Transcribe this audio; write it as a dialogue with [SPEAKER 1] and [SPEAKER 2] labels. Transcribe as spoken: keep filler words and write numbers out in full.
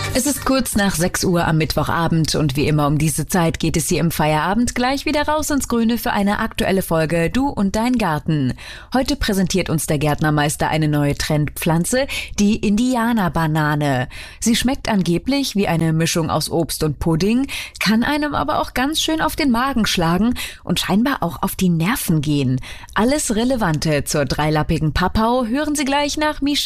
[SPEAKER 1] Es ist kurz nach sechs Uhr am Mittwochabend und wie immer um diese Zeit geht es hier im Feierabend gleich wieder raus ins Grüne für eine aktuelle Folge Du und dein Garten. Heute präsentiert uns der Gärtnermeister eine neue Trendpflanze, die Indianerbanane. Sie schmeckt angeblich wie eine Mischung aus Obst und Pudding, kann einem aber auch ganz schön auf den Magen schlagen und scheinbar auch auf die Nerven gehen. Alles Relevante zur dreilappigen Pappau hören Sie gleich nach Michelle